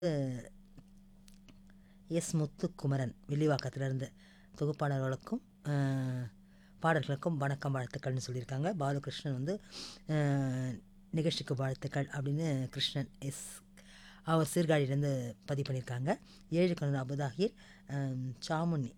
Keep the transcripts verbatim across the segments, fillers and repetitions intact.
S Muthukumaran வில்லிவாக்கத்திலிருந்து தொகுப்பாளர்களுக்கும் அஹ், பாடல்களுக்கும் வணக்கம் வாழ்த்துக்கள்னு சொல்லியிருக்காங்க. பாலகிருஷ்ணன் வந்து அஹ், நிகழ்ச்சிக்கு வாழ்த்துக்கள் அப்படின்னு கிருஷ்ணன் எஸ் அவர் சீர்காழியிலேருந்து பதிவு பண்ணியிருக்காங்க. ஏழு கணவர் அபுதாகிர் அஹ், சாமுனி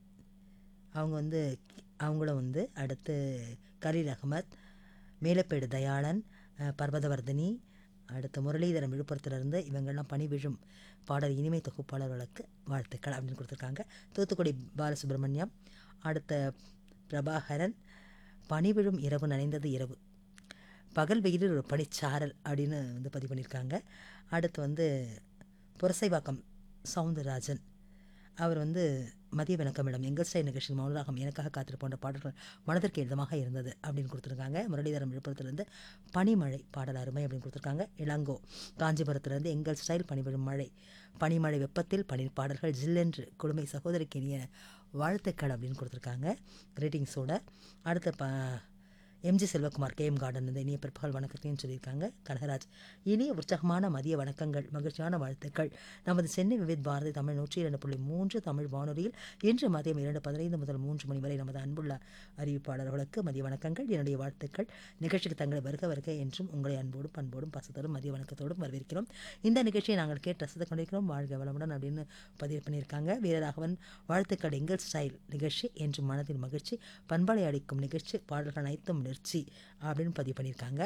அவங்க வந்து அவங்களும் வந்து அடுத்து கலீல் அகமத், மேலப்பேடு தயாளன், அஹ், பர்வதவர்தினி, அடுத்து முரளிதரன் விழுப்புரத்துலேருந்து இவங்கெல்லாம் பணி விழும் பாடல் இனிமை தொகுப்பாளர்களுக்கு வாழ்த்துக்கள் அப்படின்னு கொடுத்துருக்காங்க. தூத்துக்குடி பாலசுப்ரமணியம், அடுத்த பிரபாகரன், பனி விழும் இரவு நனைந்தது இரவு, பகல் வெயிலில் ஒரு பனிச்சாரல் அப்படின்னு வந்து பதிவு பண்ணியிருக்காங்க. அடுத்து வந்து புரசைவாக்கம் சவுந்தரராஜன் அவர் வந்து மதிய வணக்கமிடம் எங்கள் ஸ்டைல் நிகழ்ச்சியில் மௌனராகம் எனக்காக காத்திரு போன்ற பாடல்கள் மனதிற்கு இதமாக இருந்தது அப்படின்னு கொடுத்துருக்காங்க. முரளிதரம் விழுப்புரத்துலேருந்து பனிமழை பாடல் அருமை அப்படின்னு கொடுத்துருக்காங்க. இளங்கோ காஞ்சிபுரத்துலேருந்து எங்கள் ஸ்டைல் பனிவிழும் மழை, பனிமழை வெப்பத்தில் பனி பாடல்கள் ஜில்லென்று குழுமை சகோதரிக்கு இனிய வாழ்த்துக்கள் அப்படின்னு கொடுத்துருக்காங்க கிரீட்டிங்ஸோட. அடுத்த ப எம்ஜி செல்வகுமார் கேஎம் கார்டன் இந்த இனிய பிற்பகல் வணக்கத்தையும் சொல்லியிருக்காங்க. கனகராஜ் இனிய உற்சாகமான மதிய வணக்கங்கள், மகிழ்ச்சியான வாழ்த்துக்கள். நமது சென்னை விவித் பாரதி தமிழ் நூற்றி இரண்டு புள்ளி மூன்று தமிழ் வானொலியில் இன்று மதியம் இரண்டு பதினைந்து முதல் மூன்று மணி வரை நமது அன்புள்ள அறிவிப்பாளர்களுக்கு மதிய வணக்கங்கள், என்னுடைய வாழ்த்துக்கள். நிகழ்ச்சிக்கு தங்களை வருக வருக என்றும் உங்களை அன்போடும் பண்போடும் பசத்தோடும் மதிய வணக்கத்தோடும் வரவேற்கிறோம். இந்த நிகழ்ச்சியை நாங்கள் கேட்டு ரசித்துக் கொண்டிருக்கிறோம். வாழ்க வளமுடன் அப்படின்னு பதிவு பண்ணியிருக்காங்க. வீரராகவன் வாழ்த்துக்கள், எங்கள் ஸ்டைல் நிகழ்ச்சி என்று மனதில் மகிழ்ச்சி, பண்பாளை அளிக்கும் நிகழ்ச்சி, பாடல்கள் அனைத்தும் முயற்சி அப்படின்னு பதிவு பண்ணியிருக்காங்க.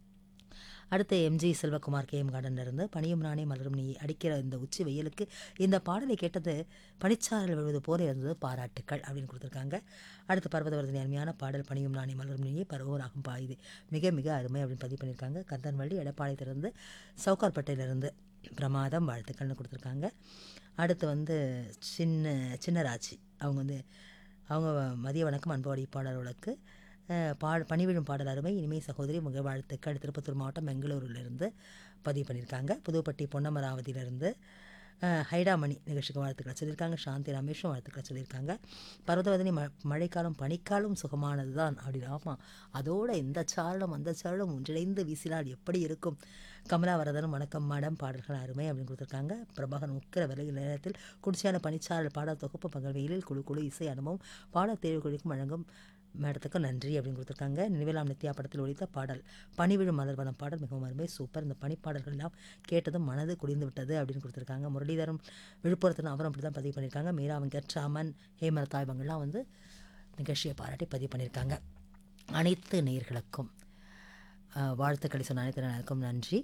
அடுத்து எம்ஜி செல்வகுமார் கேஎம் கார்டன்லேருந்து பனியும் நானே மலரும் நீ அடிக்கிற இந்த உச்சி வெயிலுக்கு இந்த பாடலை கேட்டது பனிச்சாரல் விழுவது போல இருந்தது, பாராட்டுக்கள் அப்படின்னு கொடுத்துருக்காங்க. அடுத்து பர்வதவர்தினி அருமையான பாடல் பனியும் நானே மலரும் நீ பருவராகும் பாயுது மிக மிக அருமை அப்படின்னு பதிவு பண்ணியிருக்காங்க. கந்தன்வள்ளி எடப்பாளையத்திலிருந்து சவுகார்பேட்டையிலிருந்து பிரமாதம் வாழ்த்துக்கள்னு கொடுத்துருக்காங்க. அடுத்து வந்து சின்ன சின்னராட்சி அவங்க வந்து அவங்க மதிய வணக்கம் அன்பு அடிப்பாளர்களுக்கு பா பணிவிழும் பாடல் அருமை இனிமை சகோதரி முக வாழ்த்துக்கள். திருப்பத்தூர் மாவட்டம் பெங்களூரிலிருந்து பதிவு பண்ணியிருக்காங்க. புதுப்பட்டி பொன்னமராவதியிலிருந்து ஹைடாமணி நிகழ்ச்சிக்கு வாழ்த்துக்களை சொல்லியிருக்காங்க. சாந்தி ரமேஷும் வாழ்த்துக்களை சொல்லியிருக்காங்க. பர்வதவர்தினி ம மழைக்காலம் பனிக்காலம் சுகமானது தான் அப்படின்னு. ஆமாம், அதோட இந்த சாரலும் அந்த சாரலும் ஒன்றிணைந்து வீசினால் எப்படி இருக்கும். கமலாவரதனும் வணக்கம் மேடம் பாடல்கள் அருமை அப்படின்னு கொடுத்துருக்காங்க. பிரபாகரன் உக்கிர விலையில் நேரத்தில் குடிச்சியான பனிச்சாரல் பாடல் தொகுப்பு பகல் வெயிலில் குழு குழு இசை அனுபவம் பாடல் தேர்வு குழுக்கும் வழங்கும் மேடத்துக்கு நன்றி அப்படின்னு கொடுத்துருக்காங்க. நினைவிலாம் நித்யா படத்தில் ஒழித்த பாடல் பனிவிழும் மலர்வனம் பாடல் மிகவும் அருமை, சூப்பர். இந்த பனிப்பாடல்கள் எல்லாம் கேட்டதும் மனது குடிந்து விட்டது அப்படின்னு கொடுத்துருக்காங்க. முரளிதரம் விழுப்புரத்தில் அவரும் அப்படி தான் பதிவு பண்ணியிருக்காங்க. மீரா வெங்கட்ராமன், ஹேமலதா இவங்கெல்லாம் வந்து நிகழ்ச்சியை பாராட்டி பதிவு பண்ணியிருக்காங்க. அனைத்து நேயர்களுக்கும் வாழ்த்துக்களை சொன்ன அனைத்து நேயர்களுக்கும் நன்றி.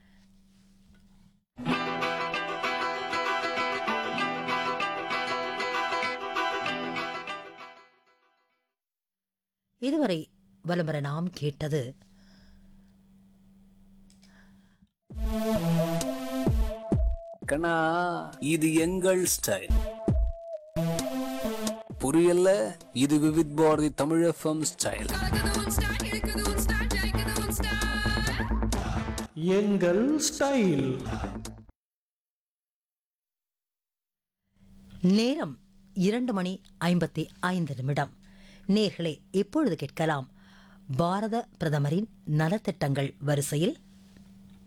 இதுவரை வலம்பர நாம் கேட்டது கண்ணா, இது எங்கள் ஸ்டைல். புரியல? இது விவித் பாரதி தமிழ் எஃப்எம் ஸ்டைல். எங்கள் ஸ்டைல். நேரம் இரண்டு மணி ஐம்பத்தி ஐந்து நிமிடம். நேர்களே, இப்பொழுது கேட்கலாம் பாரத பிரதமரின் நலத்திட்டங்கள் வரிசையில்